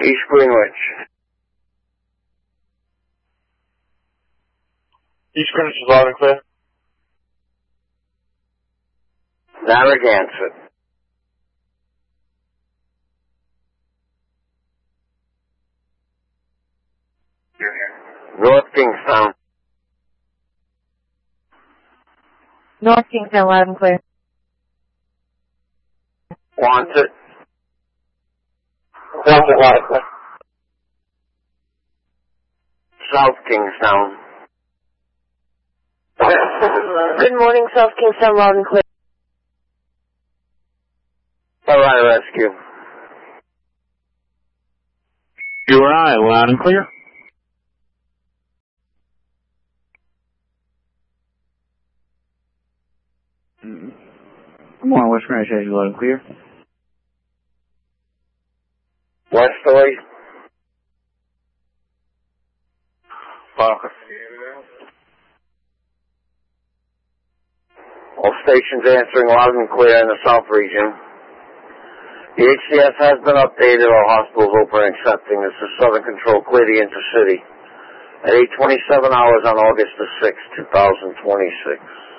East Greenwich. East Greenwich is loud and clear. Narragansett. North Kingstown. North Kingstown, loud and clear. Quonset. Quonset, loud and clear. South Kingstown. Good morning, South Kingstown, loud and clear. Alright, rescue. URI, loud and clear. Good morning, West Greenwich, loud and clear. Westerly. Parker. All stations answering loud and clear in the South region. The HCS has been updated. All hospitals open and accepting. This is Southern Control, clear the intercity at 8:27 hours on August the 6th, 2026.